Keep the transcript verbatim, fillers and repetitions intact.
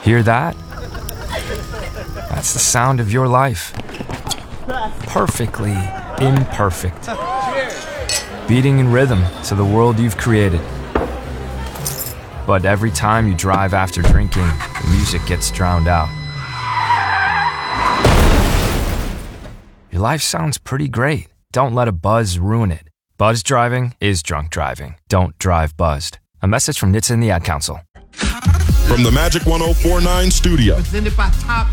Hear that? That's the sound of your life. Perfectly imperfect. Beating in rhythm to the world you've created. But every time you drive after drinking, the music gets drowned out. Your life sounds pretty great. Don't let a buzz ruin it. Buzz driving is drunk driving. Don't drive buzzed. A message from N H T S A and the Ad Council. From the Magic one oh four point nine studio. Presented by Top